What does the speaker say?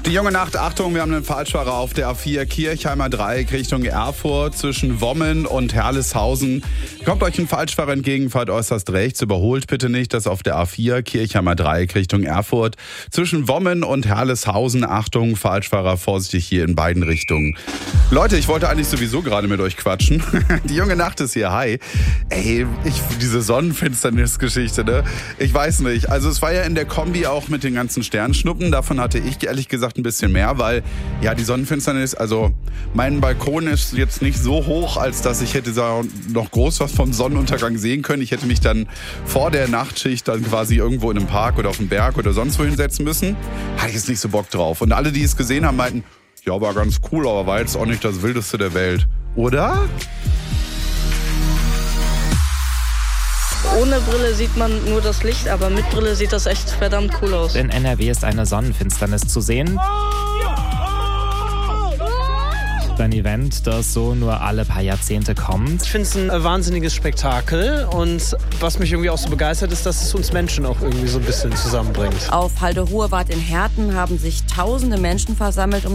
Die junge Nacht, Achtung, wir haben einen Falschfahrer auf der A4 Kirchheimer Dreieck Richtung Erfurt zwischen Wommen und Herleshausen. Kommt euch ein Falschfahrer entgegen, fahrt äußerst rechts, überholt bitte nicht, das auf der A4 Kirchheimer Dreieck Richtung Erfurt zwischen Wommen und Herleshausen. Achtung, Falschfahrer, vorsichtig hier in beiden Richtungen. Leute, ich wollte eigentlich sowieso gerade mit euch quatschen. Die junge Nacht ist hier, hi. Ey, diese Sonnenfinsternis-Geschichte, ne? Ich weiß nicht, also es war ja in der Kombi auch mit den ganzen Sternschnuppen, davon hatte ich ehrlich gesagt ein bisschen mehr, weil ja die Sonnenfinsternis, also mein Balkon ist jetzt nicht so hoch, als dass ich hätte noch groß was vom Sonnenuntergang sehen können. Ich hätte mich dann vor der Nachtschicht dann quasi irgendwo in einem Park oder auf dem Berg oder sonst wo hinsetzen müssen. Hatte ich jetzt nicht so Bock drauf. Und alle, die es gesehen haben, meinten, ja, war ganz cool, aber war jetzt auch nicht das Wildeste der Welt. Oder? Ohne Brille sieht man nur das Licht, aber mit Brille sieht das echt verdammt cool aus. In NRW ist eine Sonnenfinsternis zu sehen. Ein Event, das so nur alle paar Jahrzehnte kommt. Ich finde es ein wahnsinniges Spektakel und was mich irgendwie auch so begeistert ist, dass es uns Menschen auch irgendwie so ein bisschen zusammenbringt. Auf Halde Hohe Wart in Herten haben sich tausende Menschen versammelt, um